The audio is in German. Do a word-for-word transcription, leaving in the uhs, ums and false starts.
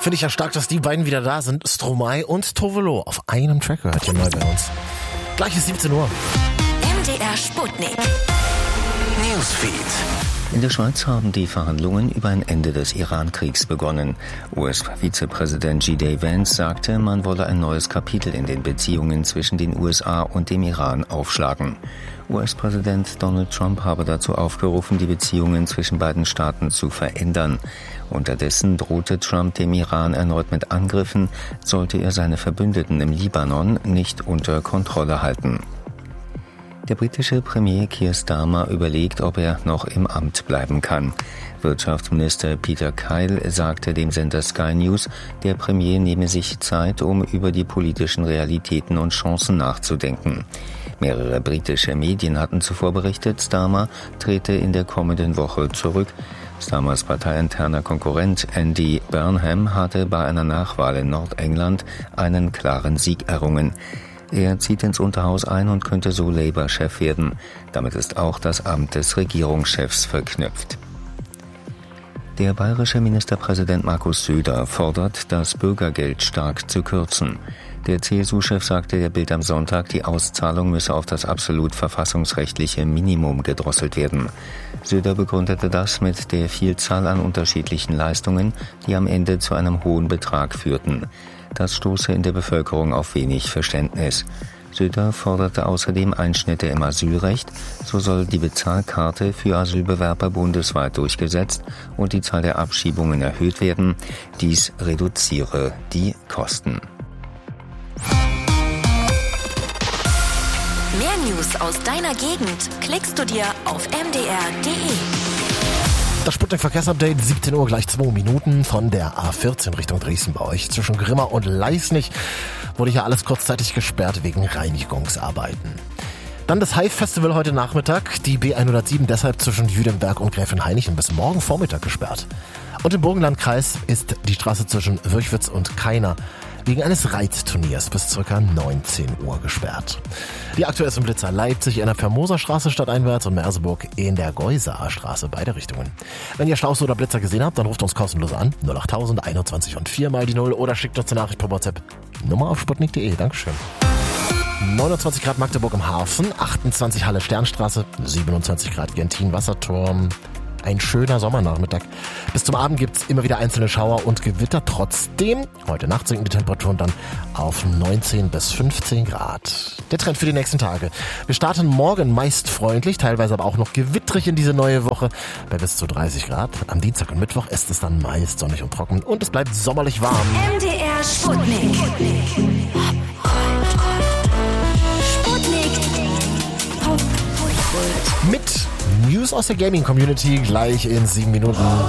Finde ich ja stark, dass die beiden wieder da sind. Stromae und Tove Lo auf einem Track gehört hier neu bei uns. Gleich ist siebzehn Uhr. M D R Sputnik. Newsfeed. In der Schweiz haben die Verhandlungen über ein Ende des Iran-Kriegs begonnen. U S-Vizepräsident G D Vance sagte, man wolle ein neues Kapitel in den Beziehungen zwischen den U S A und dem Iran aufschlagen. U S-Präsident Donald Trump habe dazu aufgerufen, die Beziehungen zwischen beiden Staaten zu verändern. Unterdessen drohte Trump dem Iran erneut mit Angriffen, sollte er seine Verbündeten im Libanon nicht unter Kontrolle halten. Der britische Premier Keir Starmer überlegt, ob er noch im Amt bleiben kann. Wirtschaftsminister Peter Kyle sagte dem Sender Sky News, der Premier nehme sich Zeit, um über die politischen Realitäten und Chancen nachzudenken. Mehrere britische Medien hatten zuvor berichtet, Starmer trete in der kommenden Woche zurück. Starmers parteiinterner Konkurrent Andy Burnham hatte bei einer Nachwahl in Nordengland einen klaren Sieg errungen. Er zieht ins Unterhaus ein und könnte so Labour-Chef werden. Damit ist auch das Amt des Regierungschefs verknüpft. Der bayerische Ministerpräsident Markus Söder fordert, das Bürgergeld stark zu kürzen. Der C S U-Chef sagte der Bild am Sonntag, die Auszahlung müsse auf das absolut verfassungsrechtliche Minimum gedrosselt werden. Söder begründete das mit der Vielzahl an unterschiedlichen Leistungen, die am Ende zu einem hohen Betrag führten. Das stoße in der Bevölkerung auf wenig Verständnis. Söder forderte außerdem Einschnitte im Asylrecht, so soll die Bezahlkarte für Asylbewerber bundesweit durchgesetzt und die Zahl der Abschiebungen erhöht werden. Dies reduziere die Kosten. Mehr News aus deiner Gegend klickst du dir auf m d r punkt d e. Das Sputnik-Verkehrsupdate, siebzehn Uhr, gleich zwei Minuten von der A vierzehn Richtung Dresden bei euch. Zwischen Grimma und Leisnig wurde hier alles kurzzeitig gesperrt wegen Reinigungsarbeiten. Dann das Hive-Festival heute Nachmittag, die B hundertsieben deshalb zwischen Jüdenberg und Gräfenhainichen bis morgen Vormittag gesperrt. Und im Burgenlandkreis ist die Straße zwischen Würchwitz und Kainer wegen eines Reitturniers bis ca. neunzehn Uhr gesperrt. Die aktuell im Blitzer Leipzig in der Vermoser-Straße stadteinwärts und Merseburg in der Geusaer Straße, beide Richtungen. Wenn ihr Staus oder Blitzer gesehen habt, dann ruft uns kostenlos an, null acht null null null einundzwanzig und vier mal die null oder schickt uns eine Nachricht per WhatsApp. Nummer auf sputnik punkt d e. Dankeschön. neunundzwanzig Grad Magdeburg im Hafen, achtundzwanzig Halle Sternstraße, siebenundzwanzig Grad Gentin Wasserturm. Ein schöner Sommernachmittag. Bis zum Abend gibt's immer wieder einzelne Schauer und Gewitter. Trotzdem, heute Nacht sinken die Temperaturen dann auf neunzehn bis fünfzehn Grad. Der Trend für die nächsten Tage. Wir starten morgen meist freundlich, teilweise aber auch noch gewittrig in diese neue Woche bei bis zu dreißig Grad. Am Dienstag und Mittwoch ist es dann meist sonnig und trocken und es bleibt sommerlich warm. M D R Sputnik. Mit News aus der Gaming-Community gleich in sieben Minuten.